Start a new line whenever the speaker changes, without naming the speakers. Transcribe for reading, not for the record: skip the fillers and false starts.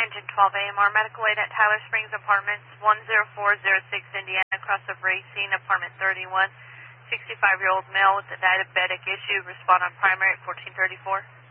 Engine 12 AMR, medical aid at Tyler Springs Apartments, 10406 Indiana, cross of Racine, apartment 31, 65-year-old male with a diabetic issue, respond on primary at 1434.